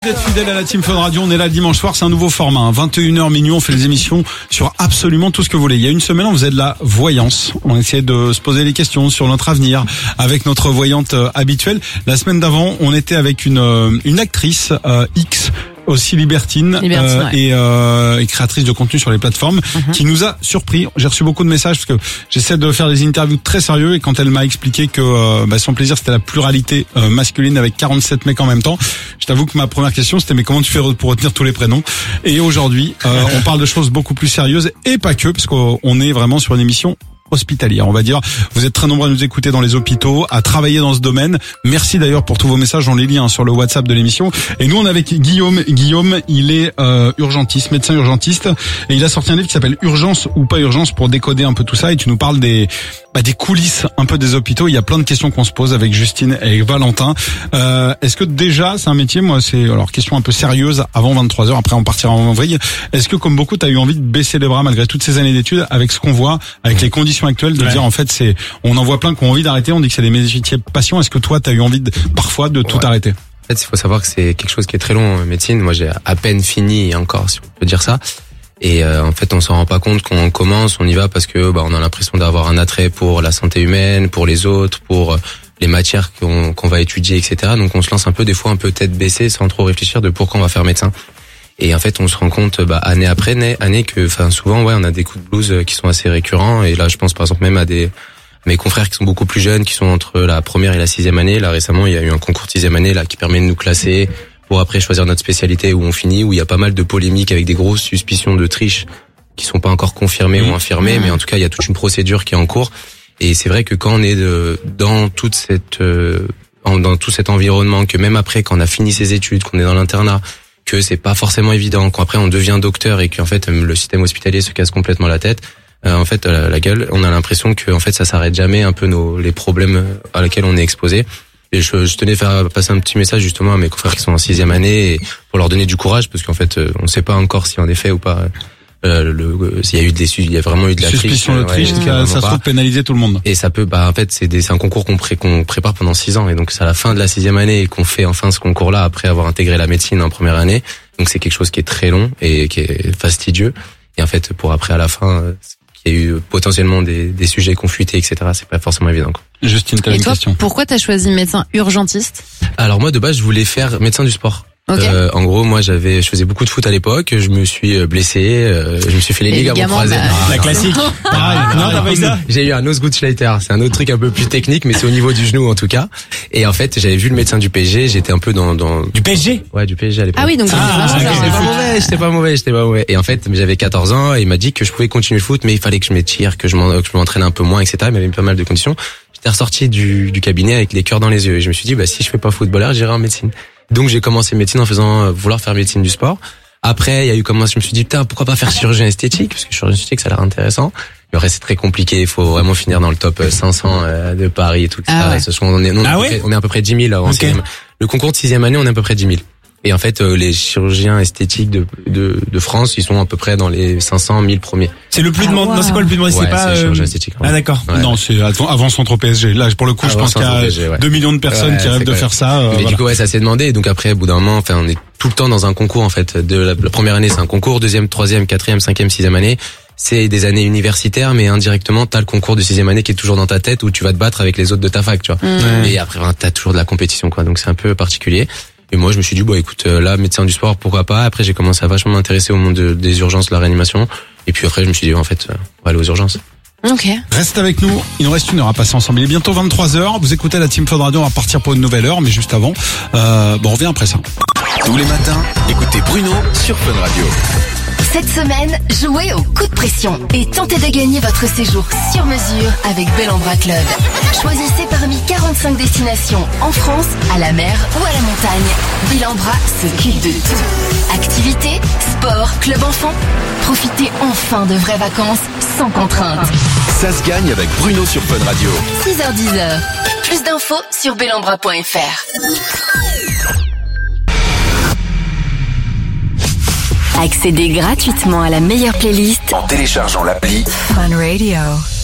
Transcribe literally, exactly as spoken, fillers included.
d'être fidèle à la Team Fun Radio. On est là le dimanche soir, c'est un nouveau format. Hein. vingt et une heures minuit, on fait des émissions sur absolument tout ce que vous voulez. Il y a une semaine, on faisait de la voyance. On essayait de se poser des questions sur notre avenir avec notre voyante euh, habituelle. La semaine d'avant, on était avec une euh, une actrice euh, X, aussi libertine, libertine euh, ouais. et, euh, et créatrice de contenu sur les plateformes, uh-huh. qui nous a surpris. J'ai reçu beaucoup de messages parce que j'essaie de faire des interviews très sérieux, et quand elle m'a expliqué que euh, bah, son plaisir c'était la pluralité euh, masculine avec quarante-sept mecs en même temps, je t'avoue que ma première question c'était mais comment tu fais pour retenir tous les prénoms? Et aujourd'hui, euh, on parle de choses beaucoup plus sérieuses et pas que, parce qu'on est vraiment sur une émission hospitalière, on va dire. Vous êtes très nombreux à nous écouter dans les hôpitaux, à travailler dans ce domaine. Merci d'ailleurs pour tous vos messages, on les lit hein, sur le WhatsApp de l'émission. Et nous, on est avec Guillaume. Guillaume, il est euh, urgentiste, médecin urgentiste, et il a sorti un livre qui s'appelle Urgence ou pas urgence pour décoder un peu tout ça. Et tu nous parles des bah, des coulisses un peu des hôpitaux. Il y a plein de questions qu'on se pose avec Justine et avec Valentin. Euh, est-ce que déjà, c'est un métier, moi, c'est alors question un peu sérieuse avant vingt-trois heures. Après, on partira en vrille. Est-ce que comme beaucoup, tu as eu envie de baisser les bras malgré toutes ces années d'études avec ce qu'on voit, avec les conditions actuelle de ouais. dire en fait c'est on en voit plein qui ont envie d'arrêter, on dit que c'est des métiers passion. Est-ce que toi t'as eu envie de, parfois de tout ouais. arrêter? En fait, il faut savoir que c'est quelque chose qui est très long en médecine. Moi j'ai à peine fini encore, si on peut dire ça, et euh, en fait on s'en rend pas compte quand on commence, on y va parce que bah on a l'impression d'avoir un attrait pour la santé humaine, pour les autres, pour les matières qu'on, qu'on va étudier, etc. Donc on se lance un peu des fois un peu tête baissée sans trop réfléchir de pourquoi on va faire médecin. Et en fait, on se rend compte, bah, année après année, que, enfin, souvent, ouais, on a des coups de blues qui sont assez récurrents. Et là, je pense, par exemple, même à des, mes confrères qui sont beaucoup plus jeunes, qui sont entre la première et la sixième année. Là, récemment, il y a eu un concours de sixième année, là, qui permet de nous classer pour après choisir notre spécialité où on finit, où il y a pas mal de polémiques avec des grosses suspicions de triche qui sont pas encore confirmées mmh. ou infirmées. Mmh. Mais en tout cas, il y a toute une procédure qui est en cours. Et c'est vrai que quand on est de, dans toute cette, euh, dans tout cet environnement, que même après, quand on a fini ses études, qu'on est dans l'internat, que c'est pas forcément évident, qu'après on devient docteur et qu'en fait le système hospitalier se casse complètement la tête, euh, en fait la, la gueule, on a l'impression que en fait ça s'arrête jamais un peu nos les problèmes à lesquels on est exposé. Et je, je tenais à faire passer un petit message justement à mes confrères qui sont en sixième année et pour leur donner du courage parce qu'en fait on sait pas encore si en effet ou pas euh, le s'il y a eu des il y a vraiment eu de la suspicion triche, de triche, ouais, ça, ça se trouve pénaliser tout le monde. Et ça peut bah en fait c'est des c'est un concours qu'on pré, qu'on prépare pendant six ans et donc c'est à la fin de la sixième année et qu'on fait enfin ce concours là après avoir intégré la médecine en première année. Donc c'est quelque chose qui est très long et qui est fastidieux. Et en fait, pour après à la fin, qu'il y a eu potentiellement des, des sujets confutés, et cetera. C'est pas forcément évident, quoi. Justine, t'as une toi, question. Pourquoi t'as choisi médecin urgentiste? Alors moi, de base, je voulais faire médecin du sport. Okay. Euh, en gros, moi, j'avais, je faisais beaucoup de foot à l'époque. Je me suis blessé. Euh, je me suis fait les, les ligaments croisés. Bah, ah, la classique. Pareil. Non, t'as pas eu ça? J'ai eu un Osgood-Schleiter. C'est un autre truc un peu plus technique, mais c'est au niveau du genou en tout cas. Et en fait, j'avais vu le médecin du P S G. J'étais un peu dans, dans du P S G. Ouais, du P S G à l'époque. Ah oui, donc ah, j'étais pas mauvais. J'étais pas mauvais. J'étais pas mauvais. Et en fait, j'avais quatorze ans et il m'a dit que je pouvais continuer le foot, mais il fallait que je m'étire, que je m'en, que je m'entraîne un peu moins, et cetera. Il m'avait mis pas mal de conditions. J'étais ressorti du, du cabinet avec les cœurs dans les yeux et je me suis dit, bah si je fais pas footballeur, j'irai en médecine. Donc j'ai commencé médecine en faisant euh, vouloir faire médecine du sport. Après, il y a eu comment je me suis dit putain, pourquoi pas faire chirurgien esthétique parce que chirurgien esthétique ça a l'air intéressant. Mais c'est très compliqué, il faut vraiment finir dans le top cinq cents euh, de Paris et tout ça. Ah ouais. On est on, ah est ouais près, on est à peu près dix mille là, en okay. Le concours de sixième année, on est à peu près dix mille. Et en fait, euh, les chirurgiens esthétiques de, de de France, ils sont à peu près dans les cinq cents mille premiers. C'est le plus ah, demandé. Wow. Non, c'est quoi le plus demandé? Ouais, c'est pas. C'est euh... chirurgien esthétique. Ouais. Ah d'accord. Ouais. Non, c'est avant, avant centre P S G. Là, pour le coup, avant je pense qu'il y a P S G, ouais. deux millions de personnes ouais, qui rêvent de faire ça. Euh, Mais voilà. Du coup, ouais, ça s'est demandé. Donc après, au bout d'un moment, enfin, on est tout le temps dans un concours en fait. De la, la première année, c'est un concours. Deuxième, troisième, quatrième, cinquième, sixième année. C'est des années universitaires, mais indirectement, t'as le concours de sixième année qui est toujours dans ta tête où tu vas te battre avec les autres de ta fac, tu vois. Mmh. Et après, t'as toujours de la compétition, quoi. Donc c'est un peu particulier. Et moi, je me suis dit, bon, écoute, là, médecin du sport, pourquoi pas. Après, j'ai commencé à vachement m'intéresser au monde de, des urgences, de la réanimation. Et puis après, je me suis dit, en fait, on va aller aux urgences. Ok. Reste avec nous. Il nous reste une heure à passer ensemble. Il est bientôt vingt-trois heures. Vous écoutez la Team Fun Radio. On va partir pour une nouvelle heure, mais juste avant, euh, bon, on revient après ça. Tous les matins, écoutez Bruno sur Fun Radio. Cette semaine, jouez au coup de pression et tentez de gagner votre séjour sur mesure avec Bellambra Club. Choisissez parmi quarante-cinq destinations en France, à la mer ou à la montagne. Bellambra s'occupe de tout. Activités, sport, club enfant. Profitez enfin de vraies vacances sans contrainte. Ça se gagne avec Bruno sur Fun Radio. six heures dix. Plus d'infos sur bellambra point f r. Accédez gratuitement à la meilleure playlist en téléchargeant l'appli Fun Radio.